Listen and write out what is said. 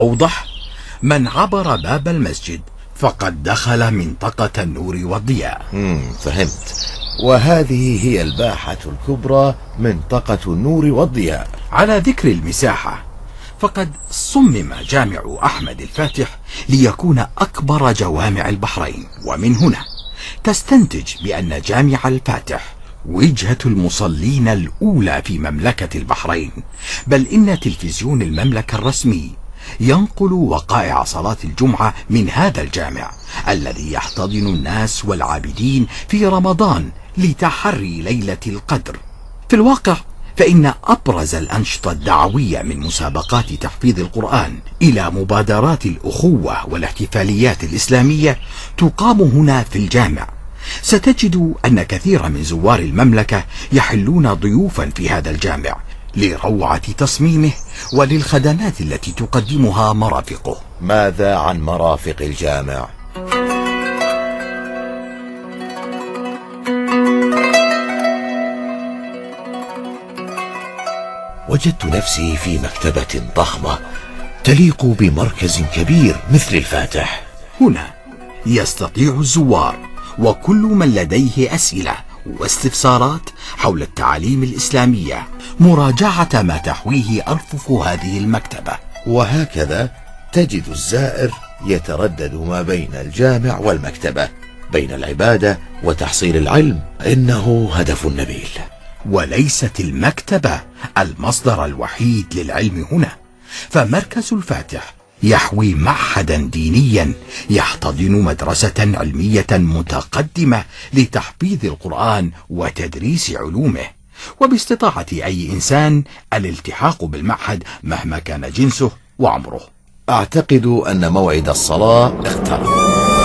أوضح: من عبر باب المسجد فقد دخل منطقة النور والضياء. فهمت. وهذه هي الباحة الكبرى، منطقة النور والضياء. على ذكر المساحة، فقد صمم جامع أحمد الفاتح ليكون أكبر جوامع البحرين، ومن هنا تستنتج بأن جامع الفاتح وجهة المصلين الأولى في مملكة البحرين، بل إن تلفزيون المملكة الرسمي ينقل وقائع صلاة الجمعة من هذا الجامع الذي يحتضن الناس والعابدين في رمضان لتحري ليلة القدر. في الواقع فإن أبرز الأنشطة الدعوية من مسابقات تحفيظ القرآن إلى مبادرات الأخوة والاحتفاليات الإسلامية تقام هنا في الجامع. ستجد أن كثير من زوار المملكة يحلون ضيوفا في هذا الجامع لروعة تصميمه وللخدمات التي تقدمها مرافقه. ماذا عن مرافق الجامع؟ وجدت نفسي في مكتبة ضخمة تليق بمركز كبير مثل الفاتح. هنا يستطيع الزوار وكل من لديه أسئلة واستفسارات حول التعاليم الإسلامية مراجعة ما تحويه أرفف هذه المكتبة. وهكذا تجد الزائر يتردد ما بين الجامع والمكتبة، بين العبادة وتحصيل العلم. إنه هدف نبيل. وليست المكتبة المصدر الوحيد للعلم هنا، فمركز الفاتح يحوي معهدا دينيا يحتضن مدرسة علمية متقدمة لتحفيظ القرآن وتدريس علومه، وباستطاعة أي إنسان الالتحاق بالمعهد مهما كان جنسه وعمره. أعتقد أن موعد الصلاة اقترب.